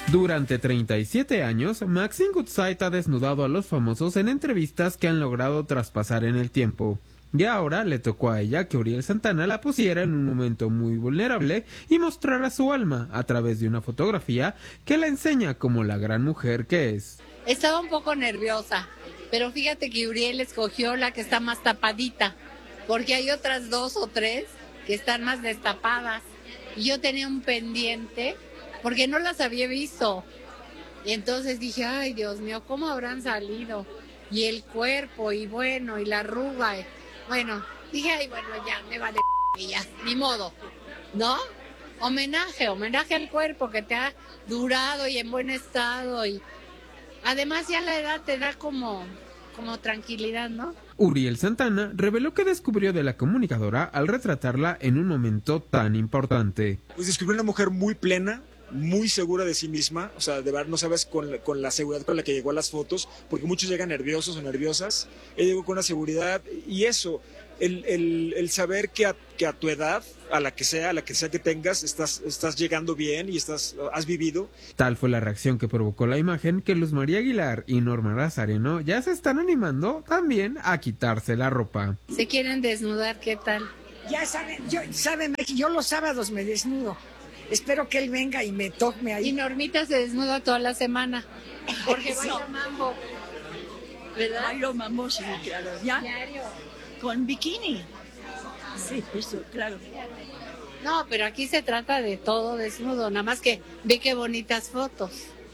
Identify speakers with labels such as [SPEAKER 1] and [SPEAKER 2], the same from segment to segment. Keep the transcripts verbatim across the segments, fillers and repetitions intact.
[SPEAKER 1] Durante treinta y siete años, Maxine Goodside ha desnudado a los famosos en entrevistas que han logrado traspasar en el tiempo. Y ahora le tocó a ella que Uriel Santana la pusiera en un momento muy vulnerable y mostrara su alma a través de una fotografía que la enseña como la gran mujer que es.
[SPEAKER 2] Estaba un poco nerviosa, pero fíjate que Uriel escogió la que está más tapadita, porque hay otras dos o tres que están más destapadas. Y yo tenía un pendiente, porque no las había visto. Y entonces dije, ay Dios mío, ¿cómo habrán salido? Y el cuerpo, y bueno, y la arruga. Bueno, dije, ay, bueno, ya, me vale ya, ni modo, ¿no? Homenaje, homenaje al cuerpo que te ha durado y en buen estado. Y además ya la edad te da como, como tranquilidad, ¿no?
[SPEAKER 1] Uriel Santana reveló que descubrió de la comunicadora al retratarla en un momento tan importante.
[SPEAKER 3] Pues descubrió una mujer muy plena, muy segura de sí misma, o sea, de verdad no sabes con la, con la seguridad con la que llegó a las fotos, porque muchos llegan nerviosos o nerviosas, ella llegó con una seguridad y eso, el, el, el saber que a, que a tu edad, a la que sea, a la que sea que tengas, estás, estás llegando bien y estás, has vivido.
[SPEAKER 1] Tal fue la reacción que provocó la imagen que Luz María Aguilar y Norma Lazareno ya se están animando también a quitarse la ropa.
[SPEAKER 2] ¿Se quieren desnudar? ¿Qué tal?
[SPEAKER 4] Ya saben, yo, saben, yo los sábados me desnudo. Espero que él venga y me toque ahí.
[SPEAKER 2] Y Normita se desnuda toda la semana. Porque baila mambo. ¿Verdad?
[SPEAKER 5] Bailo mambo, sí, claro. ¿Ya?
[SPEAKER 2] Diario.
[SPEAKER 5] Con bikini. Sí, eso, claro.
[SPEAKER 2] No, pero aquí se trata de todo desnudo. Nada más que ve qué bonitas fotos.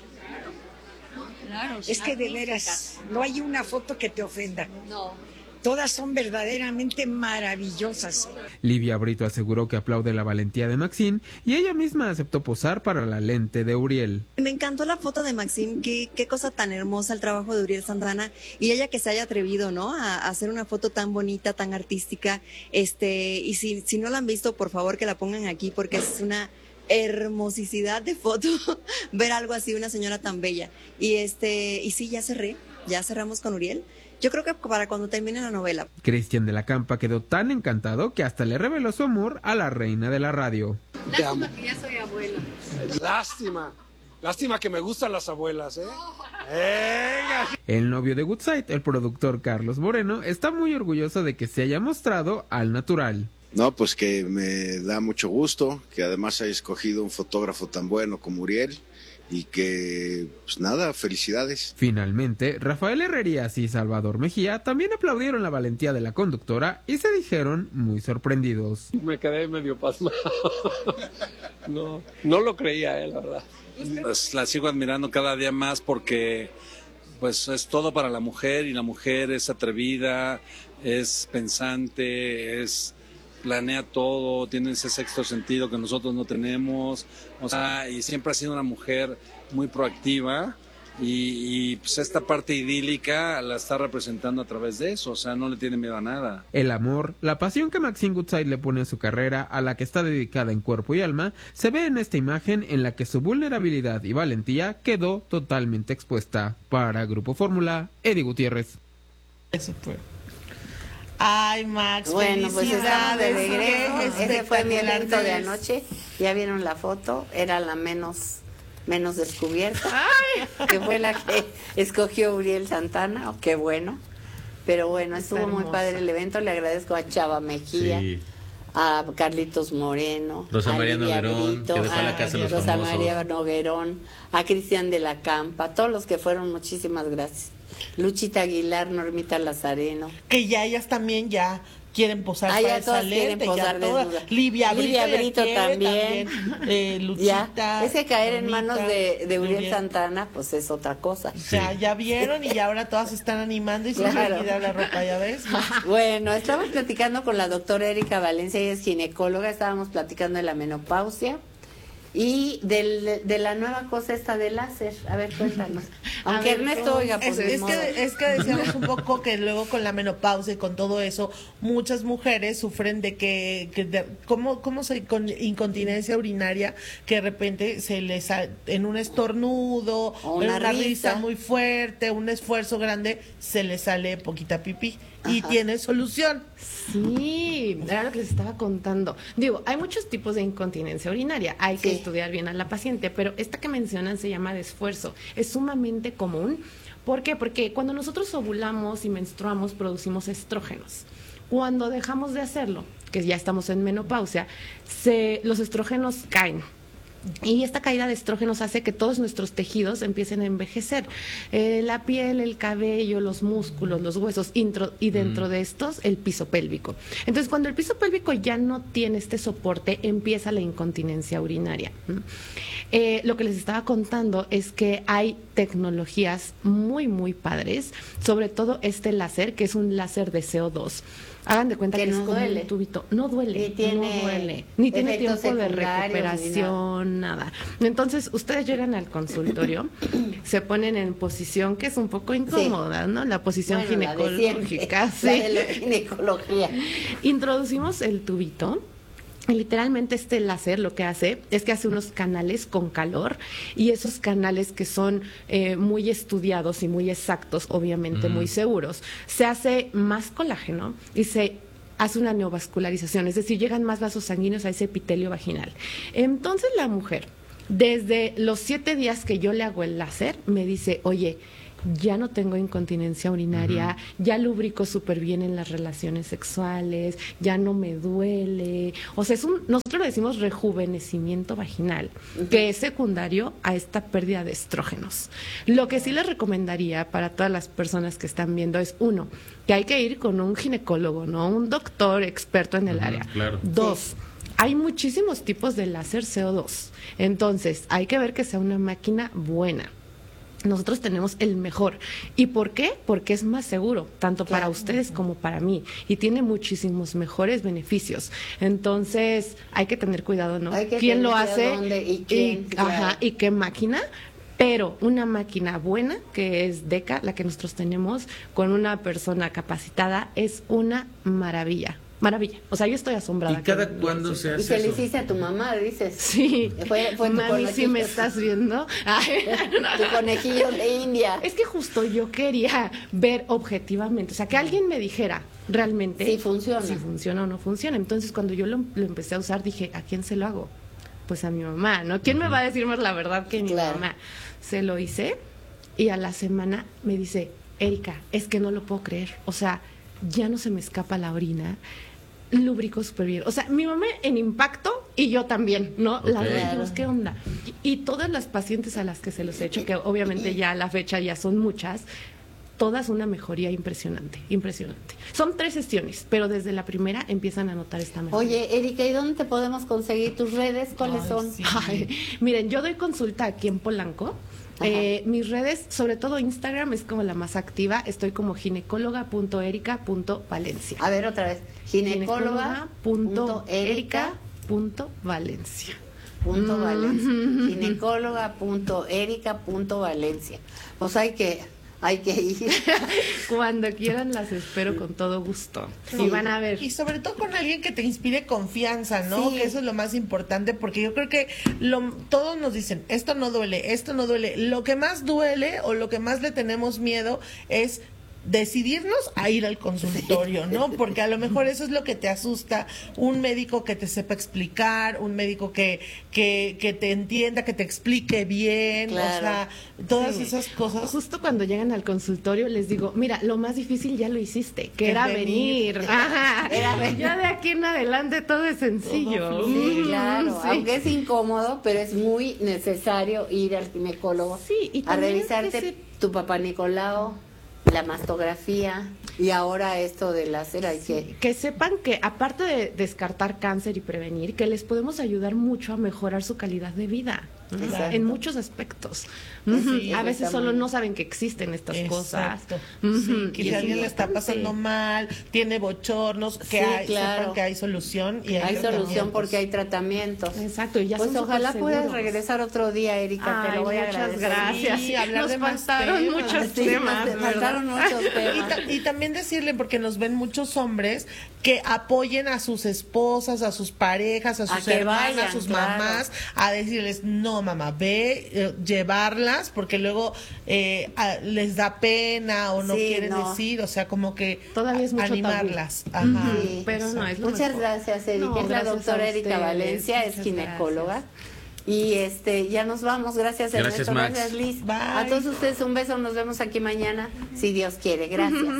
[SPEAKER 5] Claro.
[SPEAKER 4] Es que de veras, no hay una foto que te ofenda.
[SPEAKER 2] No.
[SPEAKER 4] Todas son verdaderamente maravillosas.
[SPEAKER 1] Livia Brito aseguró que aplaude la valentía de Maxine y ella misma aceptó posar para la lente de Uriel.
[SPEAKER 6] Me encantó la foto de Maxine, qué, qué cosa tan hermosa el trabajo de Uriel Santana y ella que se haya atrevido, ¿no? A, a hacer una foto tan bonita, tan artística. Este, y si, si no la han visto, por favor que la pongan aquí porque es una hermosicidad de foto ver algo así, una señora tan bella. Y este, y sí, ya cerré, ya cerramos con Uriel. Yo creo que para cuando termine la novela.
[SPEAKER 1] Cristian de la Campa quedó tan encantado que hasta le reveló su amor a la reina de la radio.
[SPEAKER 2] Lástima que ya soy abuela.
[SPEAKER 7] Lástima. Lástima que me gustan las abuelas, ¿eh? Venga.
[SPEAKER 1] El novio de Goodside, el productor Carlos Moreno, está muy orgulloso de que se haya mostrado al natural.
[SPEAKER 8] No, pues que me da mucho gusto, que además haya escogido un fotógrafo tan bueno como Uriel. Y que, pues nada, felicidades.
[SPEAKER 1] Finalmente, Rafael Herrerías y Salvador Mejía también aplaudieron la valentía de la conductora y se dijeron muy sorprendidos.
[SPEAKER 9] Me quedé medio pasmado. No, no lo creía, eh, la verdad.
[SPEAKER 10] Pues la sigo admirando cada día más porque pues es todo para la mujer y la mujer es atrevida, es pensante, es... planea todo, tiene ese sexto sentido que nosotros no tenemos, o sea, y siempre ha sido una mujer muy proactiva y, y pues esta parte idílica la está representando a través de eso, o sea, no le tiene miedo a nada.
[SPEAKER 1] El amor, la pasión que Maxine Goodside le pone a su carrera, a la que está dedicada en cuerpo y alma, se ve en esta imagen en la que su vulnerabilidad y valentía quedó totalmente expuesta. Para Grupo Fórmula, Eddie Gutiérrez.
[SPEAKER 11] Eso fue. Ay, Max,
[SPEAKER 2] bueno, pues estamos de regreso. Ese fue mi evento de
[SPEAKER 11] eres.
[SPEAKER 2] anoche. Ya vieron la foto, era la menos menos descubierta, Ay. que fue la que escogió Uriel Santana, oh, qué bueno. Pero bueno, estuvo
[SPEAKER 11] Está
[SPEAKER 2] muy
[SPEAKER 11] hermosa.
[SPEAKER 2] padre el evento, le agradezco a Chava Mejía,
[SPEAKER 12] Sí.
[SPEAKER 2] a Carlitos Moreno,
[SPEAKER 12] Rosa
[SPEAKER 2] a
[SPEAKER 12] María
[SPEAKER 2] Livia
[SPEAKER 12] Noguerón,
[SPEAKER 2] Brito,
[SPEAKER 12] que dejó
[SPEAKER 2] a
[SPEAKER 12] la casa de los
[SPEAKER 2] Rosa
[SPEAKER 12] famosos.
[SPEAKER 2] María Noguerón, a Cristian de la Campa, a todos los que fueron, muchísimas gracias. Luchita Aguilar, Normita Lazareno.
[SPEAKER 11] Que ya ellas también ya quieren posar
[SPEAKER 2] Ah,
[SPEAKER 11] para
[SPEAKER 2] ya
[SPEAKER 11] esa
[SPEAKER 2] todas quieren
[SPEAKER 11] lente,
[SPEAKER 2] posar
[SPEAKER 11] ya todas.
[SPEAKER 2] desnudas.
[SPEAKER 11] Livia Brito,
[SPEAKER 2] Livia
[SPEAKER 11] ya
[SPEAKER 2] Brito
[SPEAKER 11] quiere
[SPEAKER 2] también.
[SPEAKER 11] también. Eh, Luchita.
[SPEAKER 2] Ya, es que caer en
[SPEAKER 11] Normita,
[SPEAKER 2] manos de, de Uriel
[SPEAKER 11] Uriel.
[SPEAKER 2] Santana, pues es otra cosa.
[SPEAKER 11] Ya, ya vieron y ya ahora todas se están animando y se
[SPEAKER 2] Claro.
[SPEAKER 11] les olvida la ropa, ya ves.
[SPEAKER 2] Bueno, estamos platicando con la doctora Erika Valencia, ella es ginecóloga, estábamos platicando de la menopausia y del, de la nueva cosa esta de láser. A ver, cuéntanos. Aunque
[SPEAKER 11] A ver,
[SPEAKER 2] Ernesto
[SPEAKER 11] ¿cómo?
[SPEAKER 2] oiga, por
[SPEAKER 11] es,
[SPEAKER 2] mi
[SPEAKER 11] es
[SPEAKER 2] modo.
[SPEAKER 11] que es que decíamos un poco que luego con la menopausia y con todo eso muchas mujeres sufren de que, que de, ¿cómo, cómo se con incontinencia urinaria que de repente se les ha- en un estornudo
[SPEAKER 2] O
[SPEAKER 11] en
[SPEAKER 2] una
[SPEAKER 11] una
[SPEAKER 2] risa.
[SPEAKER 11] risa muy fuerte, un esfuerzo grande se les sale poquita pipí y
[SPEAKER 12] Ajá.
[SPEAKER 11] tiene solución.
[SPEAKER 12] Sí, era lo que les estaba contando. Digo, hay muchos tipos de incontinencia urinaria, hay que
[SPEAKER 6] Sí.
[SPEAKER 12] estudiar bien a la paciente, pero esta que mencionan se llama de esfuerzo, es sumamente común. ¿Por qué? Porque cuando nosotros ovulamos y menstruamos producimos estrógenos. Cuando dejamos de hacerlo, que ya estamos en menopausia, se, los estrógenos caen. Y esta caída de estrógenos hace que todos nuestros tejidos empiecen a envejecer. Eh, la piel, el cabello, los músculos, los huesos, intro, y dentro
[SPEAKER 13] Mm.
[SPEAKER 12] de estos, el piso pélvico. Entonces, cuando el piso pélvico ya no tiene este soporte, empieza la incontinencia urinaria. ¿Mm? Eh, lo que les estaba contando es que hay tecnologías muy, muy padres, sobre todo este láser, que es un láser de C O dos. Hagan de cuenta
[SPEAKER 14] Que
[SPEAKER 12] que,
[SPEAKER 14] no
[SPEAKER 12] es como
[SPEAKER 14] duele.
[SPEAKER 12] un tubito. No duele,
[SPEAKER 14] Ni tiene
[SPEAKER 12] no duele. Ni tiene
[SPEAKER 14] efectos
[SPEAKER 12] tiempo de
[SPEAKER 14] secundarios, ni
[SPEAKER 12] recuperación, nada. Entonces, ustedes llegan al consultorio, se ponen en posición que es un poco incómoda, ¿no? La posición
[SPEAKER 14] Bueno, la de
[SPEAKER 12] ginecológica.
[SPEAKER 14] siempre,
[SPEAKER 12] sí.
[SPEAKER 14] la de la ginecología.
[SPEAKER 12] Introducimos el tubito. Y literalmente este láser lo que hace es que hace unos canales con calor y esos canales que son eh, muy estudiados y muy exactos, obviamente
[SPEAKER 13] Mm.
[SPEAKER 12] muy seguros, se hace más colágeno y se hace una neovascularización, es decir, llegan más vasos sanguíneos a ese epitelio vaginal. Entonces la mujer, desde los siete días que yo le hago el láser, me dice, oye, ya no tengo incontinencia urinaria, ya lubrico súper bien en las relaciones sexuales, ya no me duele. O sea, es un, nosotros le decimos rejuvenecimiento vaginal, que es secundario a esta pérdida de estrógenos. Lo que sí les recomendaría para todas las personas que están viendo es, uno, que hay que ir con un ginecólogo, ¿no? Un doctor experto en el área.
[SPEAKER 13] claro.
[SPEAKER 12] Dos, hay muchísimos tipos de láser C O dos. Entonces, hay que ver que sea una máquina buena. Nosotros tenemos el mejor. ¿Y por qué? Porque es más seguro, tanto para ustedes como para mí. Y tiene muchísimos mejores beneficios. Entonces, hay que tener cuidado, ¿no?
[SPEAKER 14] Hay que
[SPEAKER 12] ¿Quién lo
[SPEAKER 14] tener cuidado
[SPEAKER 12] hace?
[SPEAKER 14] dónde y quién, claro.
[SPEAKER 12] Ajá, y qué máquina. Pero una máquina buena, que es DECA, la que nosotros tenemos, con una persona capacitada, es una maravilla. Maravilla. O sea, yo estoy asombrada.
[SPEAKER 13] ¿Y cada
[SPEAKER 12] con-
[SPEAKER 13] cuándo se
[SPEAKER 14] Y
[SPEAKER 13] hace
[SPEAKER 14] se le
[SPEAKER 13] eso?
[SPEAKER 14] hiciste a tu mamá, dices.
[SPEAKER 12] Sí.
[SPEAKER 14] Fue, fue tu
[SPEAKER 12] Mami, si me
[SPEAKER 14] conejillo.
[SPEAKER 12] estás viendo. Ay,
[SPEAKER 14] Tu conejillo de India.
[SPEAKER 12] Es que justo yo quería ver objetivamente, o sea, que alguien me dijera realmente
[SPEAKER 14] si funciona.
[SPEAKER 12] si funciona o no funciona. Entonces, cuando yo lo, lo empecé a usar, dije, ¿a quién se lo hago? Pues a mi mamá, ¿no? ¿Quién me va a decir más la verdad que mi
[SPEAKER 14] Claro.
[SPEAKER 12] mamá? Se lo hice y a la semana me dice, Erika, es que no lo puedo creer. O sea, ya no se me escapa la orina. Lubrico súper bien. O sea, mi mamá en impacto y yo también, ¿no?
[SPEAKER 13] Ok.
[SPEAKER 12] Las dos dijimos, ¿qué onda? Y todas las pacientes a las que se los he hecho, que obviamente ya a la fecha ya son muchas, todas una mejoría impresionante, impresionante. Son tres sesiones, pero desde la primera empiezan a notar esta mejoría.
[SPEAKER 14] Oye, Erika, ¿y dónde te podemos conseguir tus redes? ¿Cuáles
[SPEAKER 12] Ay,
[SPEAKER 14] son?
[SPEAKER 12] sí. Ay, miren, yo doy consulta aquí en Polanco. Eh, mis redes, sobre todo Instagram, es como la más activa. Estoy como ginecóloga punto erica punto valencia.
[SPEAKER 14] A ver, otra vez. Ginecóloga punto erica
[SPEAKER 12] punto valencia.
[SPEAKER 14] punto
[SPEAKER 12] Mm.
[SPEAKER 14] Valencia. Ginecóloga punto erica punto Valencia. Pues hay que, hay que ir.
[SPEAKER 12] Cuando quieran las espero con todo gusto.
[SPEAKER 11] Sí.
[SPEAKER 12] Y van a ver.
[SPEAKER 11] Y sobre todo con alguien que te inspire confianza, ¿no?
[SPEAKER 14] Sí.
[SPEAKER 11] Que eso es lo más importante, porque yo creo que lo, todos nos dicen, esto no duele, esto no duele. Lo que más duele o lo que más le tenemos miedo es decidirnos a ir al consultorio, ¿no? Porque a lo mejor eso es lo que te asusta, un médico que te sepa explicar, un médico que, que, que te entienda, que te explique bien,
[SPEAKER 14] Claro.
[SPEAKER 11] o sea, todas
[SPEAKER 12] Sí.
[SPEAKER 11] esas cosas.
[SPEAKER 12] Justo cuando llegan al consultorio les digo, mira, lo más difícil ya lo hiciste, que
[SPEAKER 11] Que
[SPEAKER 12] era
[SPEAKER 11] venir.
[SPEAKER 12] venir. Ajá.
[SPEAKER 14] Era venir.
[SPEAKER 12] Ya de aquí en adelante todo es sencillo.
[SPEAKER 11] Todo
[SPEAKER 14] Sí,
[SPEAKER 12] Mm,
[SPEAKER 14] claro.
[SPEAKER 12] sí.
[SPEAKER 14] Aunque es incómodo, pero es muy necesario ir al ginecólogo
[SPEAKER 12] Sí, y
[SPEAKER 14] a
[SPEAKER 12] también
[SPEAKER 14] revisarte
[SPEAKER 12] que se-
[SPEAKER 14] tu papá Nicolau, la mastografía y ahora esto de láser. Hay que
[SPEAKER 12] Que sepan que aparte de descartar cáncer y prevenir, que les podemos ayudar mucho a mejorar su calidad de vida. ¿no?
[SPEAKER 11] Exacto.
[SPEAKER 12] En muchos aspectos.
[SPEAKER 11] Sí,
[SPEAKER 12] Ujú. a
[SPEAKER 11] eso
[SPEAKER 12] veces
[SPEAKER 11] está
[SPEAKER 12] solo
[SPEAKER 11] muy-
[SPEAKER 12] no saben que existen estas cosas.
[SPEAKER 11] Exacto.
[SPEAKER 12] Ujú.
[SPEAKER 11] Sí, que
[SPEAKER 12] Y
[SPEAKER 11] si
[SPEAKER 12] es
[SPEAKER 11] alguien le está
[SPEAKER 12] importante.
[SPEAKER 11] pasando mal, tiene bochornos, que
[SPEAKER 14] Sí,
[SPEAKER 11] hay,
[SPEAKER 14] claro.
[SPEAKER 11] sepan que hay solución y hay,
[SPEAKER 14] hay solución
[SPEAKER 11] tratamientos.
[SPEAKER 14] porque hay tratamientos.
[SPEAKER 12] Exacto, y ya
[SPEAKER 14] Pues
[SPEAKER 12] son
[SPEAKER 14] ojalá
[SPEAKER 12] súper
[SPEAKER 14] puedas
[SPEAKER 12] seguros.
[SPEAKER 14] regresar otro día, Erika, te
[SPEAKER 12] Ay,
[SPEAKER 14] lo voy a
[SPEAKER 12] muchas
[SPEAKER 14] agradecer.
[SPEAKER 12] gracias.
[SPEAKER 11] Sí, hablar
[SPEAKER 12] Nos
[SPEAKER 11] de más
[SPEAKER 12] faltaron
[SPEAKER 11] temas.
[SPEAKER 12] muchos
[SPEAKER 14] Sí,
[SPEAKER 12] temas,
[SPEAKER 14] te
[SPEAKER 12] ¿verdad?
[SPEAKER 14] faltaron muchos
[SPEAKER 11] Y,
[SPEAKER 14] temas.
[SPEAKER 11] ta- y también también decirle, porque nos ven muchos hombres, que apoyen a sus esposas, a sus parejas, a sus
[SPEAKER 14] A que
[SPEAKER 11] hermanas,
[SPEAKER 14] vayan,
[SPEAKER 11] a sus
[SPEAKER 14] claro.
[SPEAKER 11] mamás, a decirles, no mamá, ve, eh, llevarlas, porque luego eh, a- les da pena o no
[SPEAKER 14] Sí,
[SPEAKER 11] quieren
[SPEAKER 14] no.
[SPEAKER 11] decir, o sea, como que
[SPEAKER 12] Todavía es mucho
[SPEAKER 11] animarlas.
[SPEAKER 12] tabú.
[SPEAKER 11] Ajá.
[SPEAKER 14] Sí.
[SPEAKER 12] Pero no, es lo
[SPEAKER 14] Muchas
[SPEAKER 12] mejor.
[SPEAKER 14] gracias, Erika.
[SPEAKER 12] No,
[SPEAKER 14] es la
[SPEAKER 12] gracias
[SPEAKER 14] doctora
[SPEAKER 12] a
[SPEAKER 14] Erika
[SPEAKER 12] ustedes,
[SPEAKER 14] Valencia, es
[SPEAKER 12] muchas
[SPEAKER 14] ginecóloga.
[SPEAKER 12] gracias.
[SPEAKER 14] Y este, ya nos vamos. Gracias,
[SPEAKER 1] Gracias,
[SPEAKER 14] Ernesto.
[SPEAKER 1] Max.
[SPEAKER 14] Gracias, Liz.
[SPEAKER 11] Bye.
[SPEAKER 14] A todos ustedes un beso. Nos vemos aquí mañana, si Dios quiere. Gracias.